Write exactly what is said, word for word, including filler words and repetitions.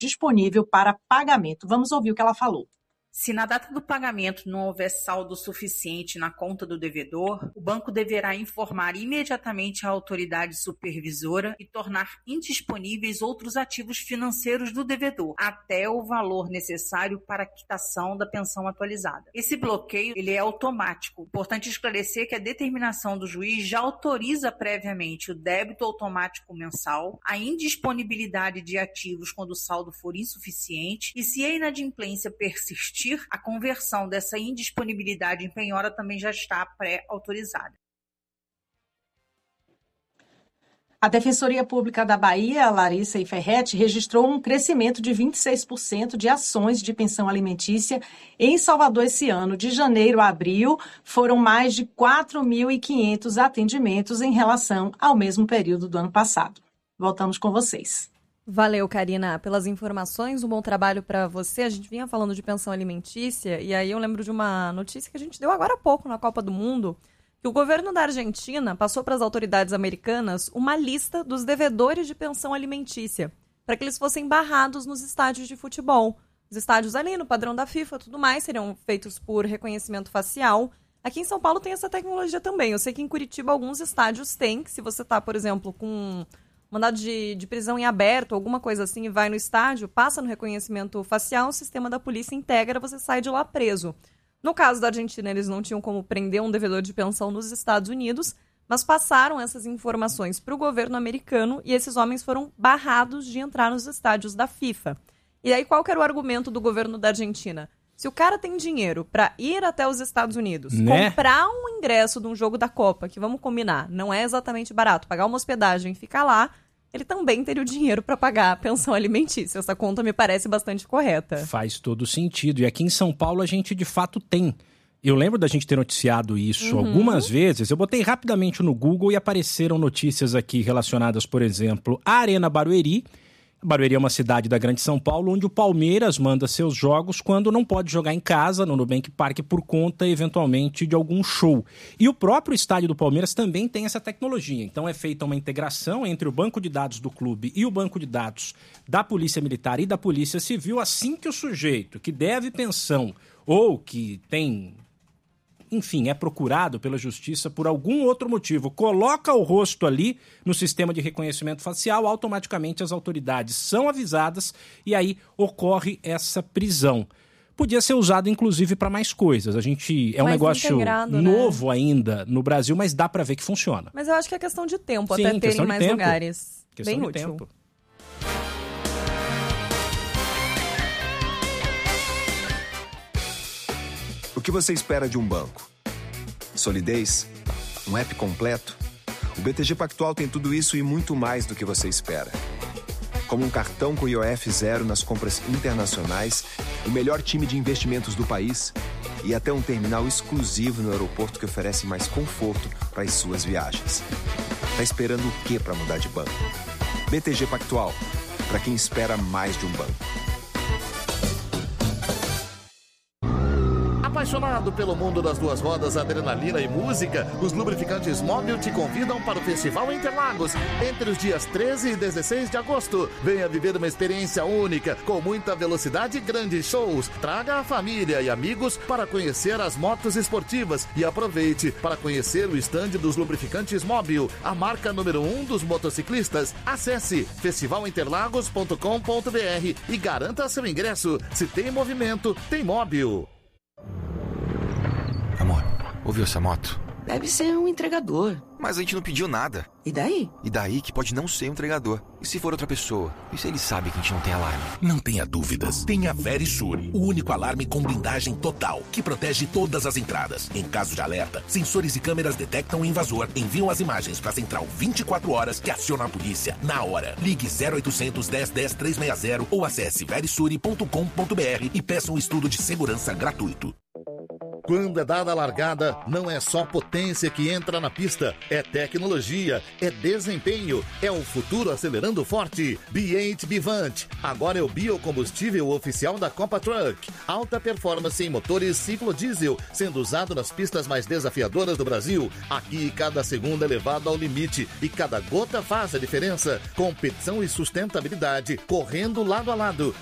disponível para pagamento. Vamos ouvir o que ela falou. Se na data do pagamento não houver saldo suficiente na conta do devedor, o banco deverá informar imediatamente a autoridade supervisora e tornar indisponíveis outros ativos financeiros do devedor, até o valor necessário para a quitação da pensão atualizada. Esse bloqueio ele é automático. Importante esclarecer que a determinação do juiz já autoriza previamente o débito automático mensal, a indisponibilidade de ativos quando o saldo for insuficiente e, se a inadimplência persistir, a conversão dessa indisponibilidade em penhora também já está pré-autorizada. A Defensoria Pública da Bahia, Larissa e Ferretti, registrou um crescimento de vinte e seis por cento de ações de pensão alimentícia em Salvador esse ano. De janeiro a abril, foram mais de quatro mil e quinhentos atendimentos em relação ao mesmo período do ano passado. Voltamos com vocês. Valeu, Karina, pelas informações, um bom trabalho para você. A gente vinha falando de pensão alimentícia e aí eu lembro de uma notícia que a gente deu agora há pouco na Copa do Mundo, que o governo da Argentina passou para as autoridades americanas uma lista dos devedores de pensão alimentícia, para que eles fossem barrados nos estádios de futebol. Os estádios ali, no padrão da FIFA e tudo mais, seriam feitos por reconhecimento facial. Aqui em São Paulo tem essa tecnologia também. Eu sei que em Curitiba alguns estádios têm, que se você está, por exemplo, com mandado de, de prisão em aberto, alguma coisa assim, e vai no estádio, passa no reconhecimento facial, o sistema da polícia integra, você sai de lá preso. No caso da Argentina, eles não tinham como prender um devedor de pensão nos Estados Unidos, mas passaram essas informações para o governo americano e esses homens foram barrados de entrar nos estádios da FIFA. E aí, qual que era o argumento do governo da Argentina? Se o cara tem dinheiro para ir até os Estados Unidos, né? Comprar um ingresso de um jogo da Copa, que vamos combinar, não é exatamente barato, pagar uma hospedagem e ficar lá, ele também teria o dinheiro para pagar a pensão alimentícia. Essa conta me parece bastante correta. Faz todo sentido. E aqui em São Paulo a gente de fato tem. Eu lembro da gente ter noticiado isso uhum. algumas vezes. Eu botei rapidamente no Google e apareceram notícias aqui relacionadas, por exemplo, à Arena Barueri. Barueri é uma cidade da Grande São Paulo, onde o Palmeiras manda seus jogos quando não pode jogar em casa, no Nubank Park, por conta, eventualmente, de algum show. E o próprio estádio do Palmeiras também tem essa tecnologia. Então é feita uma integração entre o banco de dados do clube e o banco de dados da Polícia Militar e da Polícia Civil, assim que o sujeito que deve pensão ou que tem, enfim, é procurado pela justiça por algum outro motivo, coloca o rosto ali no sistema de reconhecimento facial, automaticamente as autoridades são avisadas e aí ocorre essa prisão. Podia ser usado, inclusive, para mais coisas. A gente é um mais negócio novo, né, ainda no Brasil, mas dá para ver que funciona. Mas eu acho que é questão de tempo, Sim, até terem mais tempo. lugares. Questão Bem de útil. Tempo. O que você espera de um banco? Solidez? Um app completo? O B T G Pactual tem tudo isso e muito mais do que você espera. Como um cartão com I O F zero nas compras internacionais, o melhor time de investimentos do país e até um terminal exclusivo no aeroporto que oferece mais conforto para as suas viagens. Tá esperando o quê para mudar de banco? B T G Pactual, para quem espera mais de um banco. Apaixonado pelo mundo das duas rodas, adrenalina e música, os lubrificantes Móbil te convidam para o Festival Interlagos entre os dias treze e dezesseis de agosto. Venha viver uma experiência única, com muita velocidade e grandes shows. Traga a família e amigos para conhecer as motos esportivas e aproveite para conhecer o estande dos lubrificantes Móbil, a marca número um dos motociclistas. Acesse festival interlagos ponto com ponto b r e garanta seu ingresso. Se tem movimento, tem Móbil. Amor, ouviu essa moto? Deve ser um entregador. Mas a gente não pediu nada. E daí? E daí que pode não ser um entregador. E se for outra pessoa? E se ele sabe que a gente não tem alarme? Não tenha dúvidas. Tem a Verisure, o único alarme com blindagem total, que protege todas as entradas. Em caso de alerta, sensores e câmeras detectam o invasor, enviam as imagens para a central vinte e quatro horas que aciona a polícia na hora. Ligue zero oitocentos, dez, dez, trezentos e sessenta ou acesse verisure ponto com ponto b r e peça um estudo de segurança gratuito. Quando é dada a largada, não é só potência que entra na pista, é tecnologia, é desempenho, é o futuro acelerando forte. B oito Bivant, agora é o biocombustível oficial da Copa Truck. Alta performance em motores ciclo diesel, sendo usado nas pistas mais desafiadoras do Brasil. Aqui, cada segundo é levado ao limite e cada gota faz a diferença. Competição e sustentabilidade, correndo lado a lado.